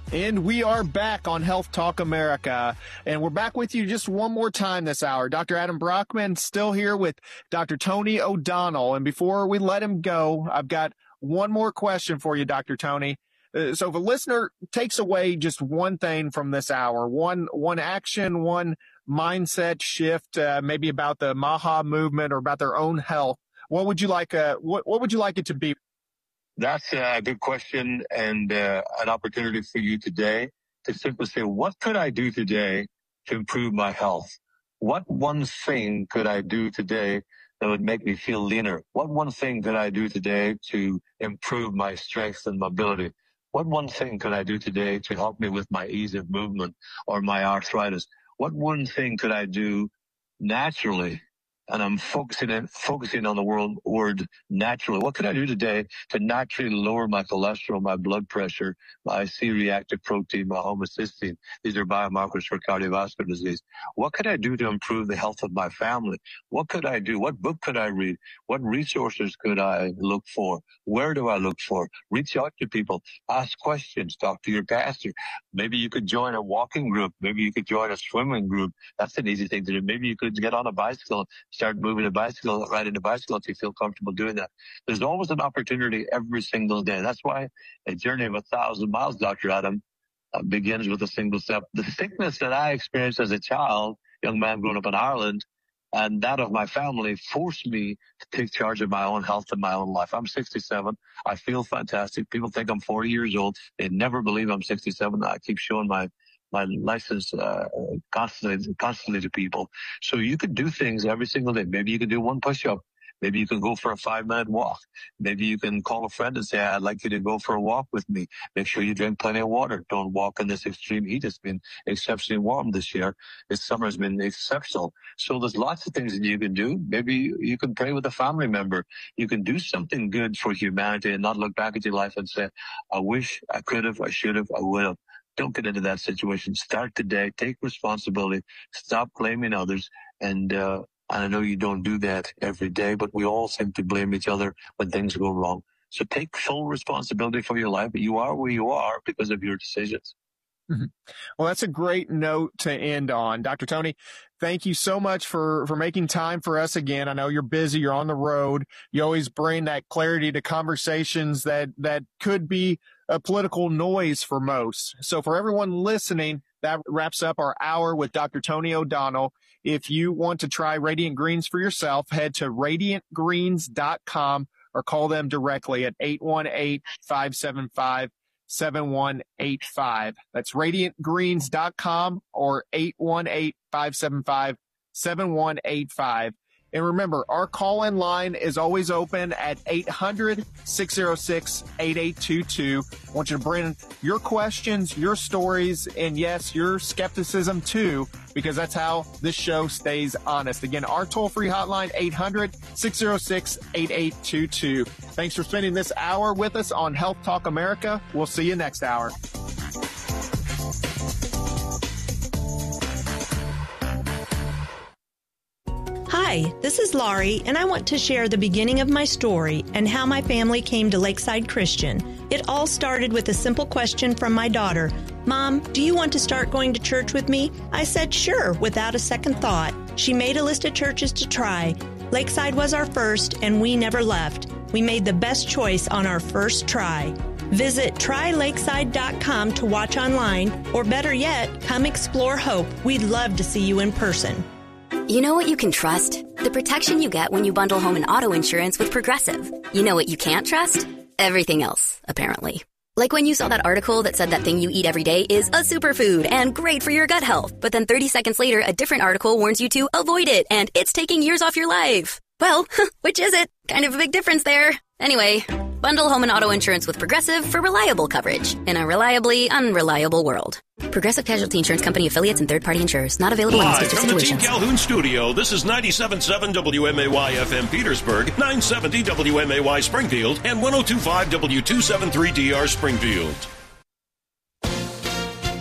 And we are back on Health Talk America, and we're back with you just one more time this hour. Dr. Adam Brockman still here with Dr. Tony O'Donnell. And before we let him go, I've got one more question for you, Dr. Tony. So if a listener takes away just one thing from this hour, one action, one mindset shift, maybe about the MAHA movement or about their own health, what would you like? What would you like it to be? That's a good question and an opportunity for you today to simply say, what could I do today to improve my health? What one thing could I do today that would make me feel leaner? What one thing could I do today to improve my strength and mobility? What one thing could I do today to help me with my ease of movement or my arthritis? What one thing could I do naturally? And I'm focusing on the word naturally. What can I do today to naturally lower my cholesterol, my blood pressure, my C-reactive protein, my homocysteine? These are biomarkers for cardiovascular disease. What could I do to improve the health of my family? What could I do? What book could I read? What resources could I look for? Where do I look for? Reach out to people. Ask questions. Talk to your pastor. Maybe you could join a walking group. Maybe you could join a swimming group. That's an easy thing to do. Maybe you could get on a bicycle, start moving a bicycle, riding a bicycle if you feel comfortable doing that. There's always an opportunity every single day. That's why a journey of 1,000 miles, Dr. Adam, begins with a single step. The sickness that I experienced as a child, young man growing up in Ireland, and that of my family forced me to take charge of my own health and my own life. I'm 67. I feel fantastic. People think I'm 40 years old. They never believe I'm 67. I keep showing my license constantly to people. So you could do things every single day. Maybe you can do one push-up. Maybe you can go for a 5-minute walk. Maybe you can call a friend and say, I'd like you to go for a walk with me. Make sure you drink plenty of water. Don't walk in this extreme heat. It's been exceptionally warm this year. This summer has been exceptional. So there's lots of things that you can do. Maybe you can pray with a family member. You can do something good for humanity and not look back at your life and say, I wish I could have, I should have, I would have. Don't get into that situation. Start today. Take responsibility. Stop blaming others. And I know you don't do that every day, but we all seem to blame each other when things go wrong. So take full responsibility for your life. You are where you are because of your decisions. Mm-hmm. Well, that's a great note to end on. Dr. Tony, thank you so much for making time for us again. I know you're busy. You're on the road. You always bring that clarity to conversations that could be a political noise for most. So for everyone listening, that wraps up our hour with Dr. Tony O'Donnell. If you want to try Radiant Greens for yourself, head to radiantgreens.com or call them directly at 818-575-7185. That's radiantgreens.com or 818-575-7185. And remember, our call-in line is always open at 800-606-8822. I want you to bring your questions, your stories, and yes, your skepticism too, because that's how this show stays honest. Again, our toll-free hotline, 800-606-8822. Thanks for spending this hour with us on Health Talk America. We'll see you next hour. Hi, this is Laurie, and I want to share the beginning of my story and how my family came to Lakeside Christian. It all started with a simple question from my daughter. Mom, do you want to start going to church with me? I said sure, without a second thought. She made a list of churches to try. Lakeside was our first, and we never left. We made the best choice on our first try. Visit trylakeside.com to watch online, or better yet, come explore Hope. We'd love to see you in person. You know what you can trust? The protection you get when you bundle home and auto insurance with Progressive. You know what you can't trust? Everything else, apparently. Like when you saw that article that said that thing you eat every day is a superfood and great for your gut health, but then 30 seconds later, a different article warns you to avoid it and it's taking years off your life. Well, which is it? Kind of a big difference there. Anyway, bundle home and auto insurance with Progressive for reliable coverage in a reliably unreliable world. Progressive Casualty Insurance Company affiliates and third-party insurers. Not available in exclusive situations. Live from the Team Calhoun studio, this is 97.7 WMAY FM Petersburg, 970 WMAY Springfield, and 102.5 W273DR Springfield.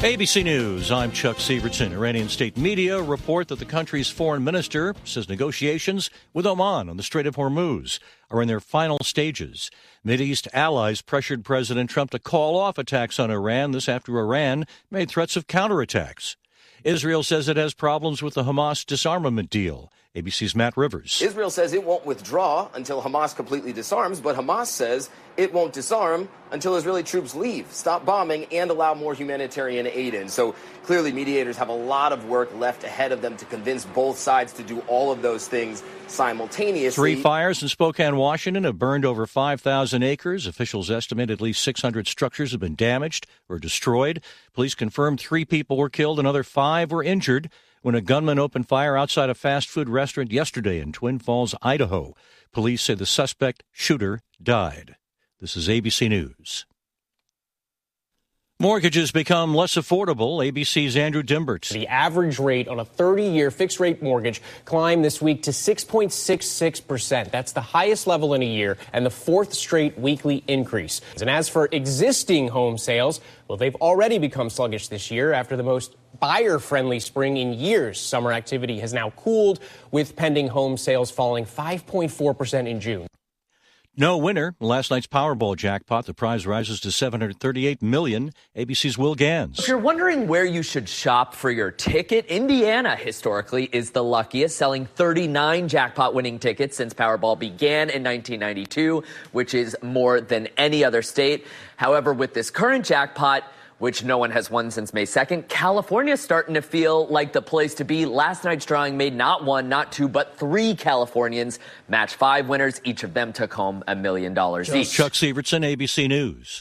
ABC News, I'm Chuck Sievertson. Iranian state media report that the country's foreign minister says negotiations with Oman on the Strait of Hormuz are in their final stages. Mideast allies pressured President Trump to call off attacks on Iran, this after Iran made threats of counterattacks. Israel says it has problems with the Hamas disarmament deal. ABC's Matt Rivers. Israel says it won't withdraw until Hamas completely disarms, but Hamas says it won't disarm until Israeli troops leave, stop bombing, and allow more humanitarian aid in. So clearly mediators have a lot of work left ahead of them to convince both sides to do all of those things simultaneously. 3 fires in Spokane, Washington have burned over 5,000 acres. Officials estimate at least 600 structures have been damaged or destroyed. Police confirmed 3 people were killed, another 5 were injured when a gunman opened fire outside a fast food restaurant yesterday in Twin Falls, Idaho. Police say the suspect shooter died. This is ABC News. Mortgages become less affordable. ABC's Andrew Dimbert. The average rate on a 30-year fixed-rate mortgage climbed this week to 6.66%. That's the highest level in a year and the 4th straight weekly increase. And as for existing home sales, well, they've already become sluggish this year after the most buyer-friendly spring in years. Summer activity has now cooled, with pending home sales falling 5.4% in June. No winner. Last night's Powerball jackpot, the prize rises to $738 million. ABC's Will Gans. If you're wondering where you should shop for your ticket, Indiana historically is the luckiest, selling 39 jackpot-winning tickets since Powerball began in 1992, which is more than any other state. However, with this current jackpot, which no one has won since May 2nd, California's starting to feel like the place to be. Last night's drawing made not 1, not 2, but 3 Californians match 5 winners. Each of them took home $1 million each. Chuck Sievertson, ABC News.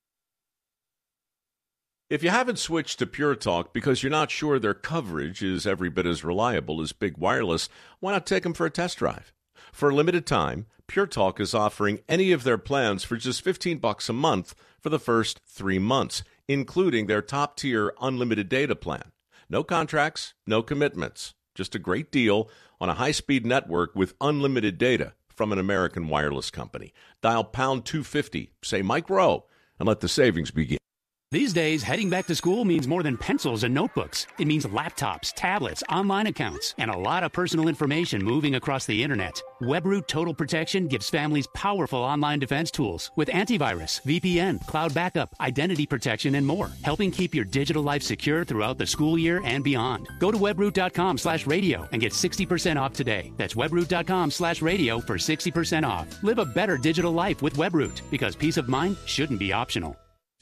If you haven't switched to Pure Talk because you're not sure their coverage is every bit as reliable as Big Wireless, why not take them for a test drive? For a limited time, Pure Talk is offering any of their plans for just $15 a month for the first 3 months, including their top-tier unlimited data plan. No contracts, no commitments. Just a great deal on a high-speed network with unlimited data from an American wireless company. Dial pound 250, say Mike Rowe, and let the savings begin. These days, heading back to school means more than pencils and notebooks. It means laptops, tablets, online accounts, and a lot of personal information moving across the internet. WebRoot Total Protection gives families powerful online defense tools with antivirus, VPN, cloud backup, identity protection, and more, helping keep your digital life secure throughout the school year and beyond. Go to webroot.com/radio and get 60% off today. That's webroot.com/radio for 60% off. Live a better digital life with WebRoot, because peace of mind shouldn't be optional.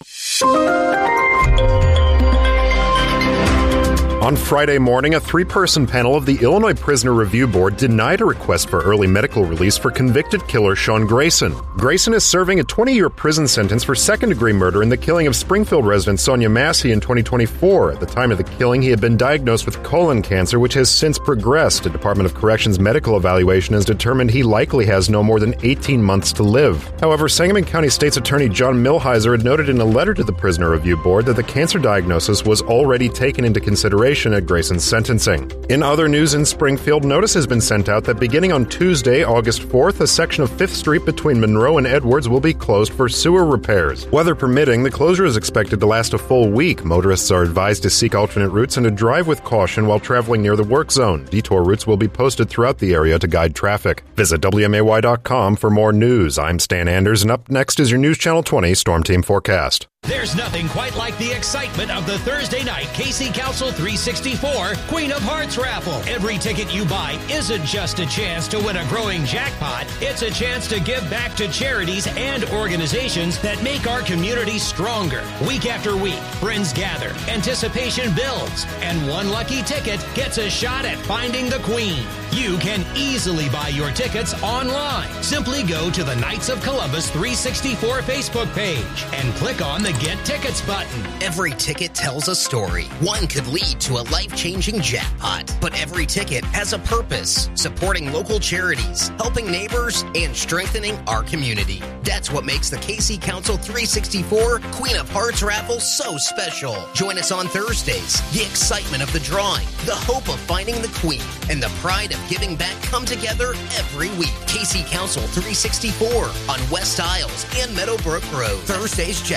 On Friday morning, a 3-person panel of the Illinois Prisoner Review Board denied a request for early medical release for convicted killer Sean Grayson. Grayson is serving a 20-year prison sentence for second-degree murder in the killing of Springfield resident Sonia Massey in 2024. At the time of the killing, he had been diagnosed with colon cancer, which has since progressed. A Department of Corrections medical evaluation has determined he likely has no more than 18 months to live. However, Sangamon County State's Attorney John Milhiser had noted in a letter to the Prisoner Review Board that the cancer diagnosis was already taken into consideration at Grayson's sentencing. In other news in Springfield, notice has been sent out that beginning on Tuesday, August 4th, a section of 5th Street between Monroe and Edwards will be closed for sewer repairs. Weather permitting, the closure is expected to last a full week. Motorists are advised to seek alternate routes and to drive with caution while traveling near the work zone. Detour routes will be posted throughout the area to guide traffic. Visit WMAY.com for more news. I'm Stan Anders, and up next is your News Channel 20 Storm Team Forecast. There's nothing quite like the excitement of the Thursday night KC Council 364 Queen of Hearts raffle. Every ticket you buy isn't just a chance to win a growing jackpot. It's a chance to give back to charities and organizations that make our community stronger. Week after week, friends gather, anticipation builds, and one lucky ticket gets a shot at finding the Queen. You can easily buy your tickets online. Simply go to the Knights of Columbus 364 Facebook page and click on the Get Tickets button. Every ticket tells a story. One could lead to a life-changing jackpot, but every ticket has a purpose: supporting local charities, helping neighbors, and strengthening our community. That's what makes the KC Council 364 Queen of Hearts raffle so special. Join us on Thursdays. The excitement of the drawing, the hope of finding the Queen, and the pride of giving back come together every week. KC Council 364 on West Isles and Meadowbrook Road. Thursday's jackpot is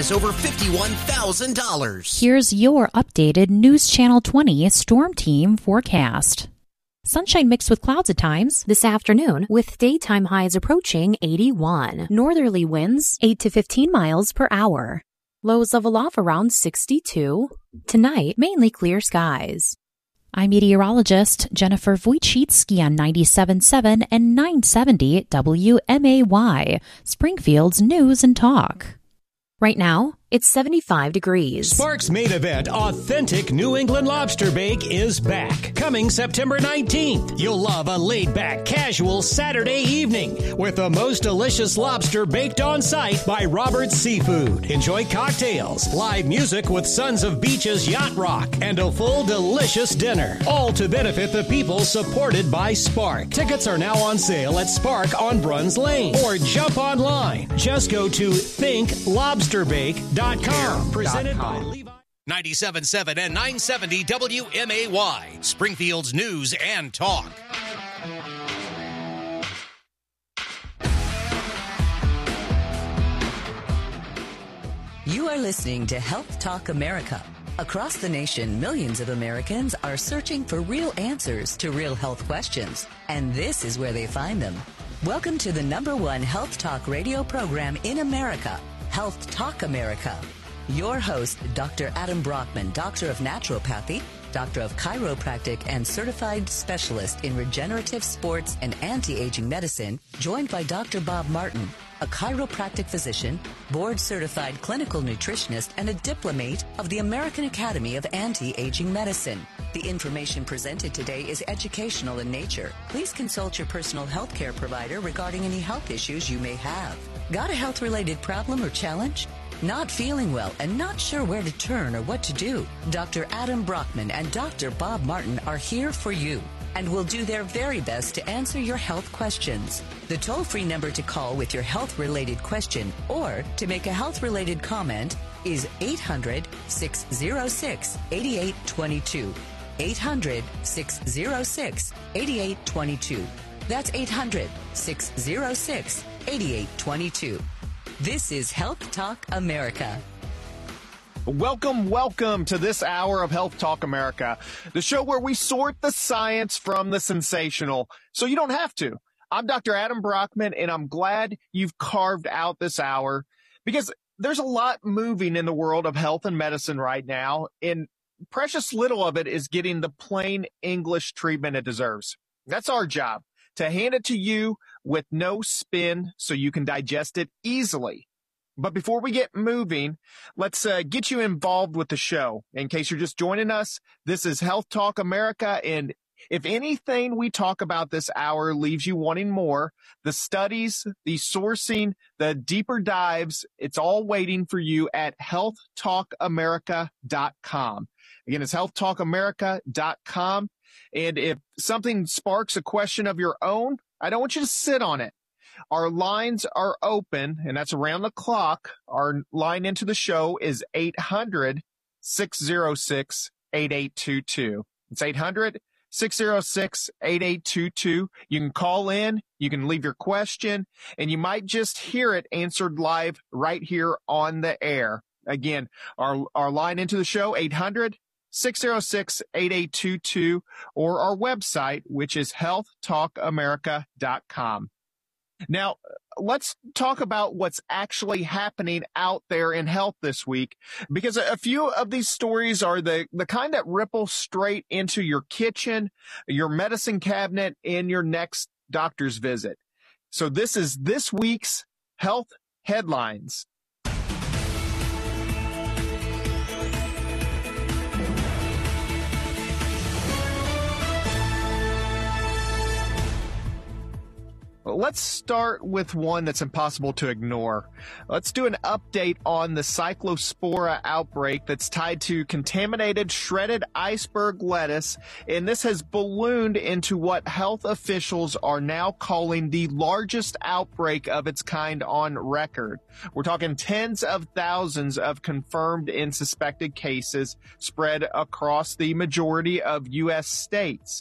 prize over $51,000. Here's your updated News Channel 20 Storm Team forecast. Sunshine mixed with clouds at times this afternoon, with daytime highs approaching 81. Northerly winds 8 to 15 miles per hour. Lows level off around 62. Tonight, mainly clear skies. I'm meteorologist Jennifer Wojcicki on 97.7 and 970 WMAY, Springfield's News and Talk. Right now, it's 75 degrees. Sparks' main event, Authentic New England Lobster Bake, is back. Coming September 19th. You'll love a laid-back, casual Saturday evening with the most delicious lobster baked on site by Robert's Seafood. Enjoy cocktails, live music with Sons of Beach's Yacht Rock, and a full delicious dinner. All to benefit the people supported by Spark. Tickets are now on sale at Spark on Bruns Lane. Or jump online. Just go to thinklobsterbake.com. Presented by Levi. 97.7 and 970 WMAY, Springfield's News and Talk. You are listening to Health Talk America. Across the nation, millions of Americans are searching for real answers to real health questions, and this is where they find them. Welcome to the #1 health talk radio program in America, Health Talk America. Your host, Dr. Adam Brockman, Doctor of Naturopathy, Doctor of Chiropractic, and Certified Specialist in Regenerative Sports and Anti-Aging Medicine, joined by Dr. Bob Martin, a chiropractic physician, board-certified clinical nutritionist, and a diplomate of the American Academy of Anti-Aging Medicine. The information presented today is educational in nature. Please consult your personal health care provider regarding any health issues you may have. Got a health-related problem or challenge? Not feeling well and not sure where to turn or what to do? Dr. Adam Brockman and Dr. Bob Martin are here for you and will do their very best to answer your health questions. The toll-free number to call with your health-related question or to make a health-related comment is 800-606-8822. 800-606-8822. That's 800-606-8822. This is Health Talk America. Welcome to this hour of Health Talk America, the show where we sort the science from the sensational, so you don't have to. I'm Dr. Adam Brockman, and I'm glad you've carved out this hour because there's a lot moving in the world of health and medicine right now, and precious little of it is getting the plain English treatment it deserves. That's our job, to hand it to you with no spin so you can digest it easily. But before we get moving, let's get you involved with the show. In case you're just joining us, this is Health Talk America, and if anything we talk about this hour leaves you wanting more, the studies, the sourcing, the deeper dives, it's all waiting for you at healthtalkamerica.com. Again, it's healthtalkamerica.com. And if something sparks a question of your own, I don't want you to sit on it. Our lines are open, and that's around the clock. Our line into the show is 800-606-8822. It's 800-606-8822. You can call in, you can leave your question, and you might just hear it answered live right here on the air. Again, our line into the show, 800-606-8822, or our website, which is healthtalkamerica.com. Now, let's talk about what's actually happening out there in health this week, because a few of these stories are the kind that ripple straight into your kitchen, your medicine cabinet, and your next doctor's visit. So this is this week's Health Headlines. Let's start with one that's impossible to ignore. Let's do an update on the Cyclospora outbreak that's tied to contaminated shredded iceberg lettuce, and this has ballooned into what health officials are now calling the largest outbreak of its kind on record. We're talking tens of thousands of confirmed and suspected cases spread across the majority of U.S. states.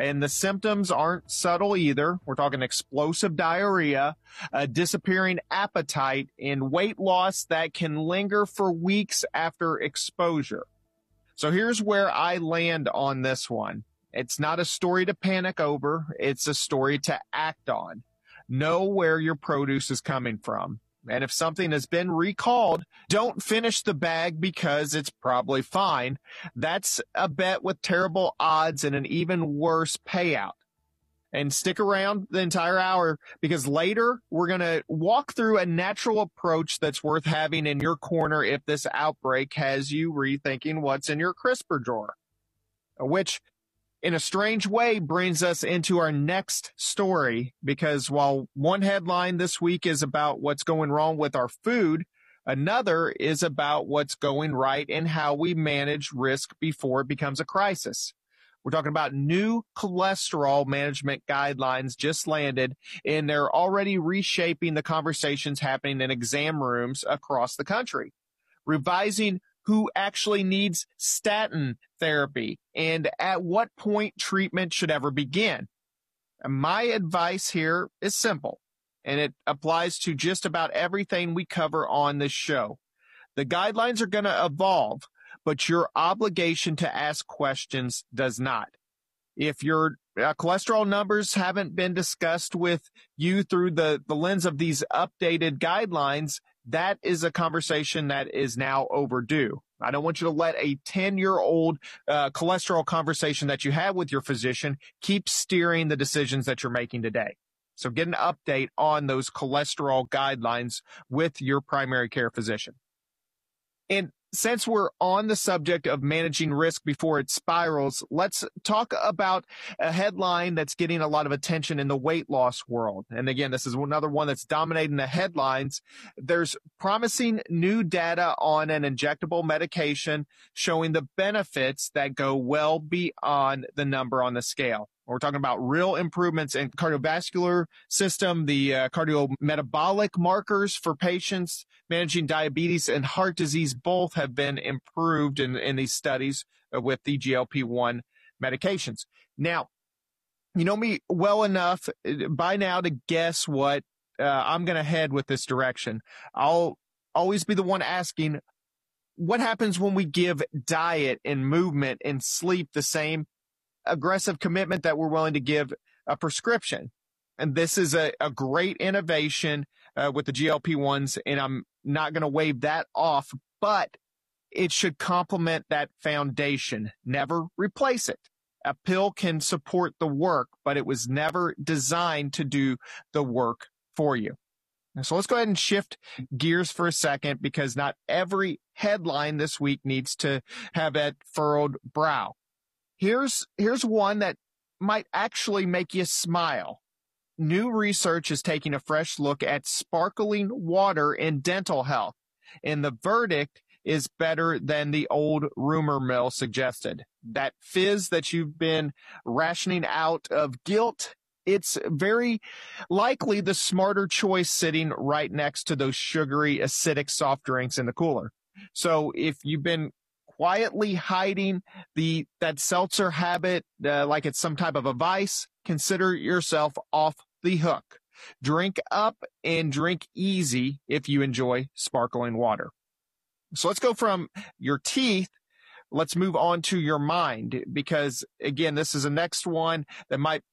And the symptoms aren't subtle either. We're talking explosive diarrhea, a disappearing appetite, and weight loss that can linger for weeks after exposure. So here's where I land on this one. It's not a story to panic over. It's a story to act on. Know where your produce is coming from. And if something has been recalled, don't finish the bag because it's probably fine. That's a bet with terrible odds and an even worse payout. And stick around the entire hour because later we're going to walk through a natural approach that's worth having in your corner if this outbreak has you rethinking what's in your crisper drawer, which in a strange way brings us into our next story, because while one headline this week is about what's going wrong with our food, another is about what's going right and how we manage risk before it becomes a crisis. We're talking about new cholesterol management guidelines just landed, and they're already reshaping the conversations happening in exam rooms across the country, revising who actually needs statin therapy and at what point treatment should ever begin. And my advice here is simple, and it applies to just about everything we cover on this show. The guidelines are going to evolve, but your obligation to ask questions does not. If your cholesterol numbers haven't been discussed with you through the lens of these updated guidelines, that is a conversation that is now overdue. I don't want you to let a 10-year-old cholesterol conversation that you had with your physician keep steering the decisions that you're making today. So get an update on those cholesterol guidelines with your primary care physician. And since we're on the subject of managing risk before it spirals, let's talk about a headline that's getting a lot of attention in the weight loss world. And again, this is another one that's dominating the headlines. There's promising new data on an injectable medication showing the benefits that go well beyond the number on the scale. We're talking about real improvements in cardiovascular system, the cardiometabolic markers for patients managing diabetes and heart disease. Both have been improved in these studies with the GLP-1 medications. Now, you know me well enough by now to guess what I'm going to head with this direction. I'll always be the one asking, what happens when we give diet and movement and sleep the same aggressive commitment that we're willing to give a prescription? And this is a great innovation with the GLP-1s, and I'm not going to wave that off, but it should complement that foundation, never replace it. A pill can support the work, but it was never designed to do the work for you. So let's go ahead and shift gears for a second, because not every headline this week needs to have that furrowed brow. Here's one that might actually make you smile. New research is taking a fresh look at sparkling water in dental health, and the verdict is better than the old rumor mill suggested. That fizz that you've been rationing out of guilt, it's very likely the smarter choice sitting right next to those sugary, acidic soft drinks in the cooler. So if you've been quietly hiding that seltzer habit like it's some type of a vice, consider yourself off the hook. Drink up and drink easy if you enjoy sparkling water. So let's go from your teeth. Let's move on to your mind, because again, this is the next one that might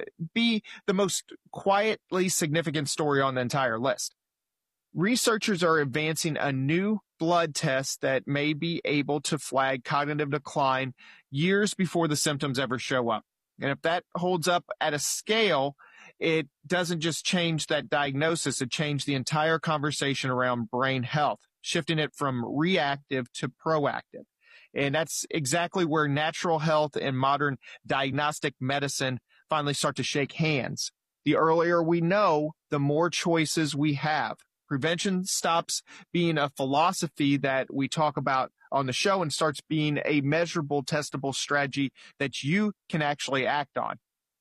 be the most quietly significant story on the entire list. Researchers are advancing a new blood test that may be able to flag cognitive decline years before the symptoms ever show up. And if that holds up at a scale, it doesn't just change that diagnosis, it changed the entire conversation around brain health, shifting it from reactive to proactive. And that's exactly where natural health and modern diagnostic medicine finally start to shake hands. The earlier we know, the more choices we have. Prevention stops being a philosophy that we talk about on the show and starts being a measurable, testable strategy that you can actually act on.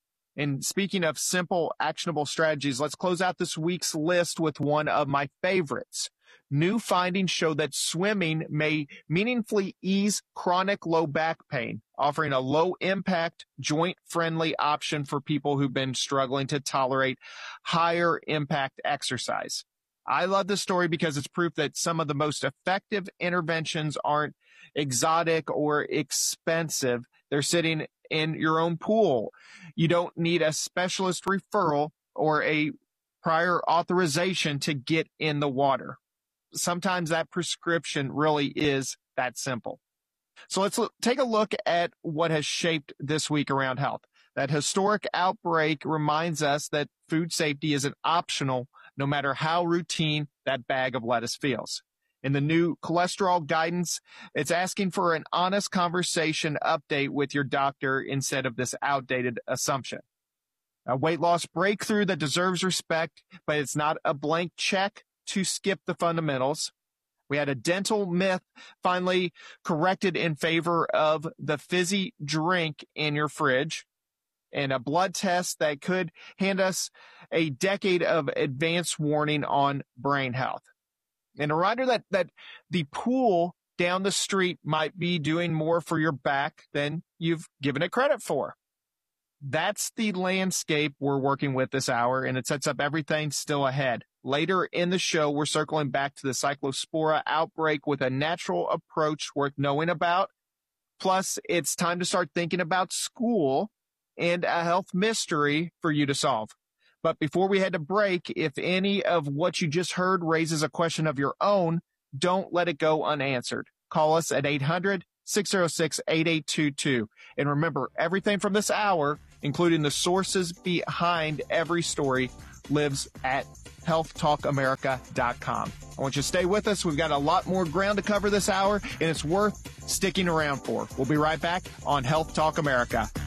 And speaking of simple, actionable strategies, let's close out this week's list with one of my favorites. New findings show that swimming may meaningfully ease chronic low back pain, offering a low-impact, joint-friendly option for people who've been struggling to tolerate higher-impact exercise. I love this story because it's proof that some of the most effective interventions aren't exotic or expensive. They're sitting in your own pool. You don't need a specialist referral or a prior authorization to get in the water. Sometimes that prescription really is that simple. So let's take a look at what has shaped this week around health. That historic outbreak reminds us that food safety isn't optional, no matter how routine that bag of lettuce feels. In the new cholesterol guidance, it's asking for an honest conversation update with your doctor instead of this outdated assumption. A weight loss breakthrough that deserves respect, but it's not a blank check to skip the fundamentals. We had a dental myth finally corrected in favor of the fizzy drink in your fridge, and a blood test that could hand us a decade of advance warning on brain health. And a reminder that the pool down the street might be doing more for your back than you've given it credit for. That's the landscape we're working with this hour, and it sets up everything still ahead. Later in the show, we're circling back to the Cyclospora outbreak with a natural approach worth knowing about. Plus, it's time to start thinking about school and a health mystery for you to solve. But before we head to break, if any of what you just heard raises a question of your own, don't let it go unanswered. Call us at 800-606-8822. And remember, everything from this hour, including the sources behind every story, lives at healthtalkamerica.com. I want you to stay with us. We've got a lot more ground to cover this hour, and it's worth sticking around for. We'll be right back on Health Talk America.